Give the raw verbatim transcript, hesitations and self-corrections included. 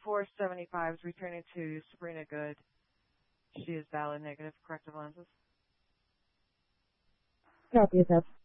four seventy-five is returning to Sabrina Good. She is valid negative corrective lenses. Copy that.